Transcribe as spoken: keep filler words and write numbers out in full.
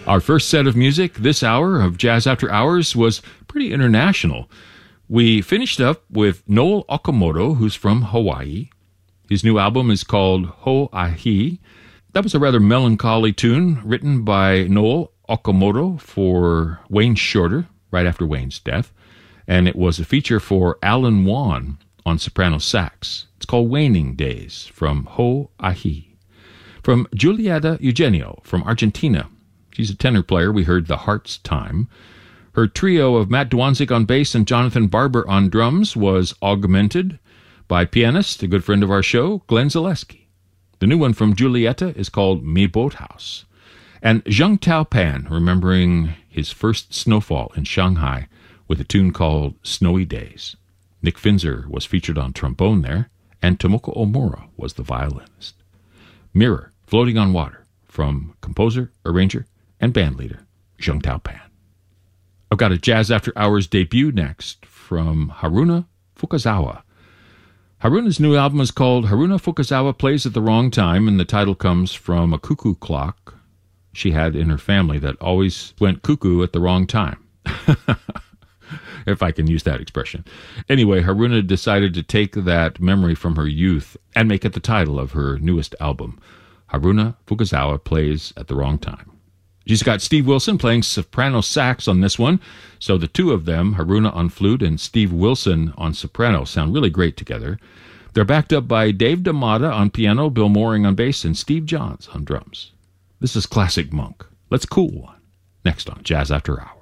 Our first set of music this hour of Jazz After Hours was pretty international. We finished up with Noel Okamoto, who's from Hawaii. His new album is called Ho'ahi. That was a rather melancholy tune written by Noel Okamoto for Wayne Shorter, right after Wayne's death. And it was a feature for Alan Wan on soprano sax. It's called Waning Days from Ho'ahi. From Julieta Eugenio from Argentina. She's a tenor player. We heard The Heart's Time. Her trio of Matt Dwanzig on bass and Jonathan Barber on drums was augmented by pianist, a good friend of our show, Glenn Zaleski. The new one from Julieta is called Me Boathouse. And Zheng Tao Pan, remembering his first snowfall in Shanghai with a tune called Snowy Days. Nick Finzer was featured on trombone there, and Tomoko Omura was the violinist. Mirror, Floating on Water, from composer, arranger, and bandleader, Zheng Tao Pan. I've got a Jazz After Hours debut next from Haruna Fukazawa. Haruna's new album is called Haruna Fukazawa Plays at the Wrong Time, and the title comes from a cuckoo clock she had in her family that always went cuckoo at the wrong time. If I can use that expression. Anyway, Haruna decided to take that memory from her youth and make it the title of her newest album. Haruna Fukazawa Plays at the Wrong Time. She's got Steve Wilson playing soprano sax on this one, so the two of them, Haruna on flute and Steve Wilson on soprano, sound really great together. They're backed up by Dave D'Amata on piano, Bill Mooring on bass, and Steve Johns on drums. This is Classic Monk. Let's cool one. Next on Jazz After Hours.